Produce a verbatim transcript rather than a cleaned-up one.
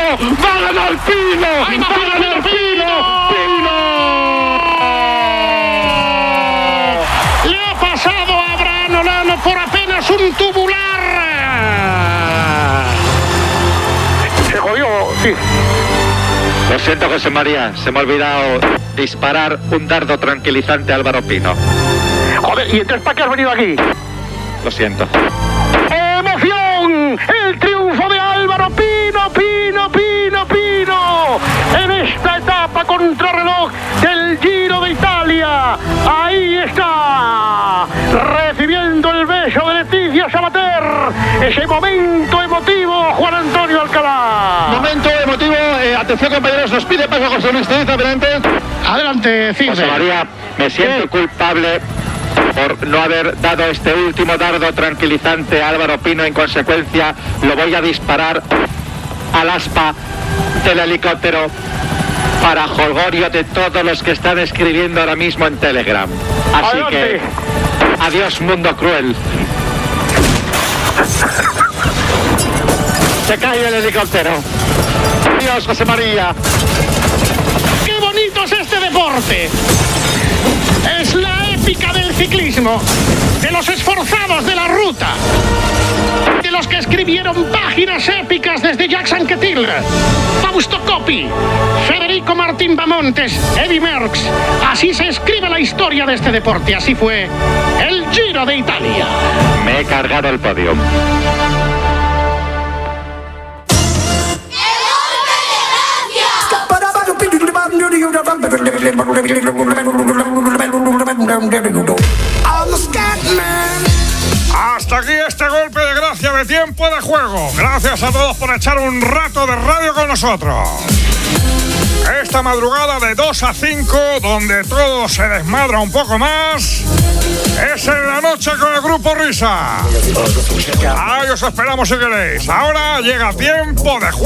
Pino! ¡Va a ganar Pino! ¡Ay, ¡Va a ganar Pino! ¡Pino! Le ha pasado a Abraham Olano por apenas un tubular. Se jodió, sí. Lo siento, José María, se me ha olvidado disparar un dardo tranquilizante a Álvaro Pino. Joder, ¿y entonces para qué has venido aquí? Lo siento. ¡Emoción! ¡El triunfo de Álvaro Pino, Pino, Pino, Pino! En esta etapa contrarreloj del Giro de Italia. Ahí está, recibiendo el beso de Leticia Sabater. Ese momento emotivo, Juan Antonio Alcalá. Momento emotivo. Eh, atención, compañeros, nos pide paso José Luis Ceniza, adelante. Adelante, Cisne. José María, me siento ¿Qué? culpable por no haber dado este último dardo tranquilizante a Álvaro Pino. En consecuencia, lo voy a disparar al aspa del helicóptero para jolgorio de todos los que están escribiendo ahora mismo en Telegram. Así Adelante. que, adiós, mundo cruel. Se cae el helicóptero. Adiós, José María. ¡Qué bonito es este deporte! Es la épica del ciclismo, de los esforzados de la ruta, de los que escribieron páginas épicas desde Jacques Anquetil, Fausto Coppi, Federico Martín Bamontes, Eddy Merckx. Así se escribe la historia de este deporte. Así fue el Giro de Italia. Me he cargado el podio. Hasta aquí este golpe de gracia de tiempo de juego. Gracias a todos por echar un rato de radio con nosotros. Esta madrugada de dos a cinco, donde todo se desmadra un poco más, es en la noche con el Grupo Risa. Ahí os esperamos si queréis. Ahora llega tiempo de juego.